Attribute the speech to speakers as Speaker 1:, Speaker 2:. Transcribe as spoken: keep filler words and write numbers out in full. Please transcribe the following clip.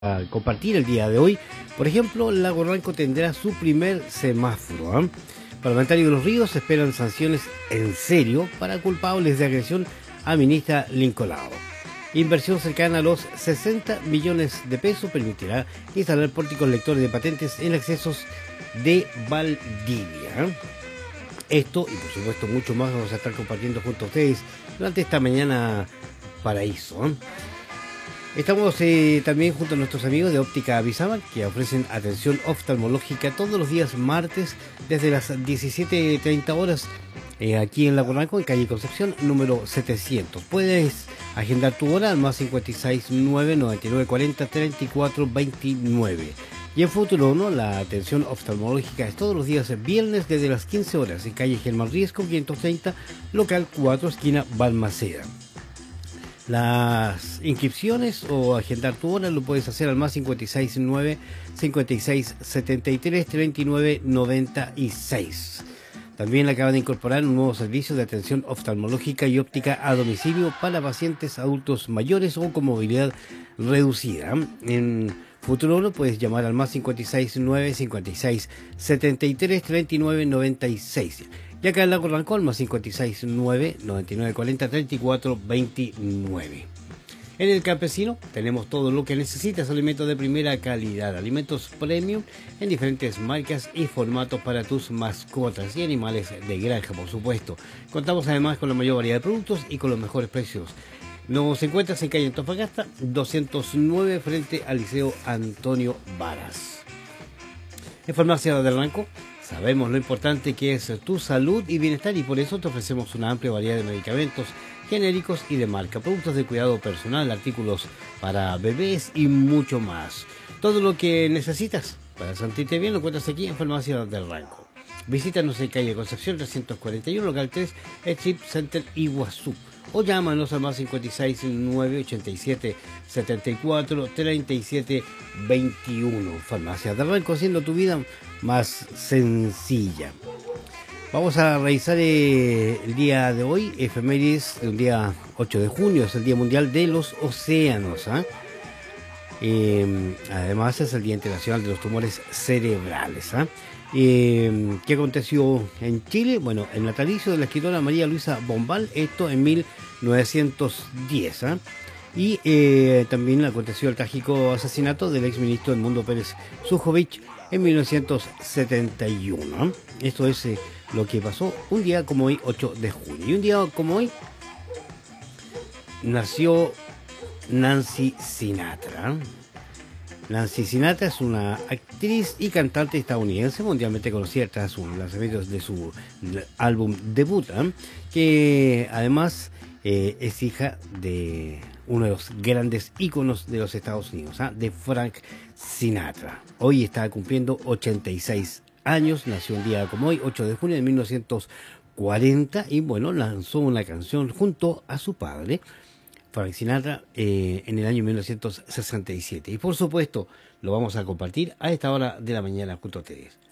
Speaker 1: a compartir el día de hoy. Por ejemplo, Lago Ranco tendrá su primer semáforo. ¿eh? Parlamentarios de los Ríos esperan sanciones en serio para culpables de agresión a ministra Lincolao. Inversión cercana a los sesenta millones de pesos permitirá instalar pórticos lectores de patentes en accesos de Valdivia. Esto y por supuesto mucho más vamos a estar compartiendo junto a ustedes durante esta mañana paraíso. ¿eh? Estamos eh, también junto a nuestros amigos de Óptica Avisaban, que ofrecen atención oftalmológica todos los días martes desde las diecisiete treinta horas eh, aquí en Lago Ranco, en calle Concepción, número setecientos. Puedes agendar tu hora al más cincuenta y seis nueve noventa y nueve cuarenta treinta y cuatro veintinueve. Y en Futuro uno, la atención oftalmológica es todos los días viernes desde las quince horas en calle Germán Riesco quinientos treinta, local cuatro, esquina Balmaceda. Las inscripciones o agendar tu hora lo puedes hacer al más cincuenta y seis nueve cincuenta y seis setenta y tres treinta y nueve noventa y seis. También acaban de incorporar un nuevo servicio de atención oftalmológica y óptica a domicilio para pacientes adultos mayores o con movilidad reducida. En Futuro uno puedes llamar al más cincuenta y seis nueve cincuenta y seis setenta y tres treinta y nueve noventa y seis. Y acá en Lago Ranco, más cincuenta y seis nueve noventa y nueve cuarenta treinta y cuatro veintinueve. En el campesino tenemos todo lo que necesitas, alimentos de primera calidad, alimentos premium en diferentes marcas y formatos para tus mascotas y animales de granja, por supuesto. Contamos además con la mayor variedad de productos y con los mejores precios. Nos encuentras en calle Antofagasta doscientos nueve frente al Liceo Antonio Varas. En Farmacia del Ranco sabemos lo importante que es tu salud y bienestar y por eso te ofrecemos una amplia variedad de medicamentos genéricos y de marca, productos de cuidado personal, artículos para bebés y mucho más. Todo lo que necesitas para sentirte bien lo encuentras aquí en Farmacia del Ranco. Visítanos en calle Concepción trescientos cuarenta y uno, local tres, Strip Center Iguazú. O llámanos al más cincuenta y seis nueve ochenta y siete setenta y cuatro treinta y siete veintiuno. Farmacia del Ranco, haciendo tu vida más sencilla. Vamos a revisar eh, el día de hoy, efemérides de un día ocho de junio, es el Día Mundial de los Océanos. ¿eh? Eh, además es el Día Internacional de los Tumores Cerebrales. ¿eh? Eh, ¿Qué aconteció en Chile? Bueno, el natalicio de la escritora María Luisa Bombal, esto en mil novecientos diez. ¿eh? Y eh, también aconteció el trágico asesinato del exministro Edmundo Pérez Sujovic en mil novecientos setenta y uno. ¿eh? Esto es eh, lo que pasó un día como hoy, ocho de junio. Y un día como hoy nació Nancy Sinatra. Nancy Sinatra es una actriz y cantante estadounidense mundialmente conocida tras su lanzamiento de su álbum debut, ¿eh? que además eh, es hija de uno de los grandes íconos de los Estados Unidos, ¿eh? de Frank Sinatra. Hoy está cumpliendo ochenta y seis años, nació un día como hoy, ocho de junio de mil novecientos cuarenta, y bueno, lanzó una canción junto a su padre, Frank Sinatra, eh, en el año mil novecientos sesenta y siete. Y por supuesto, lo vamos a compartir a esta hora de la mañana junto a ustedes.